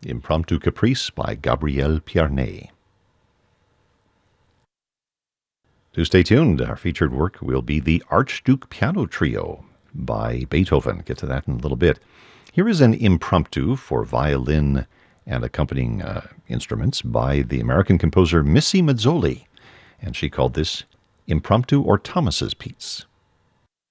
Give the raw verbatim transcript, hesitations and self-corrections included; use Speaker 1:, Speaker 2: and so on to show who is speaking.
Speaker 1: Impromptu Caprice by Gabriel Piarnet. To stay tuned, our featured work will be the Archduke Piano Trio by Beethoven. Get to that in a little bit. Here is an impromptu for violin and accompanying uh, instruments by the American composer Missy Mazzoli, and she called this Impromptu or Thomas's Piece.